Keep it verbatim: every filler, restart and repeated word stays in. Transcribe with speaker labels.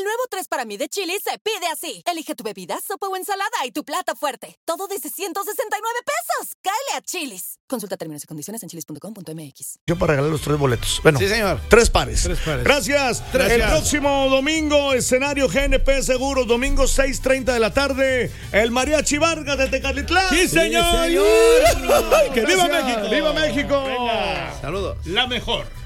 Speaker 1: El nuevo tres para mí de Chili's se pide así. Elige tu bebida, sopa o ensalada y tu plato fuerte. Todo desde ciento sesenta y nueve pesos. Cáele a Chili's. Consulta términos y condiciones en chilis punto com punto m x.
Speaker 2: Yo para regalar los tres boletos. Bueno,
Speaker 3: sí, señor.
Speaker 2: Tres pares.
Speaker 3: Tres pares.
Speaker 2: Gracias.
Speaker 3: Gracias.
Speaker 2: El próximo domingo, escenario G N P Seguros, domingo seis treinta de la tarde, el Mariachi Vargas de Tecalitlán.
Speaker 3: ¡Sí, señor!
Speaker 2: ¡Que viva
Speaker 3: Gracias.
Speaker 2: México! ¡Viva México!
Speaker 3: Venga. Saludos.
Speaker 4: La mejor.